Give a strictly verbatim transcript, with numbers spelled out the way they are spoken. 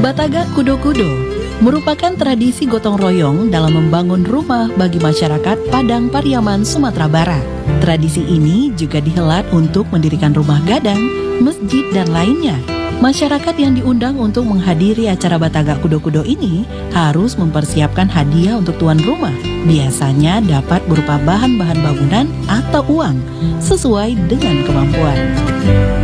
Batagak Kudo-Kudo merupakan tradisi gotong royong dalam membangun rumah bagi masyarakat Padang Pariaman, Sumatera Barat. Tradisi ini juga dihelat untuk mendirikan rumah gadang, masjid, dan lainnya. Masyarakat yang diundang untuk menghadiri acara Batagak Kudo-Kudo ini harus mempersiapkan hadiah untuk tuan rumah. Biasanya dapat berupa bahan-bahan bangunan atau uang sesuai dengan kemampuan.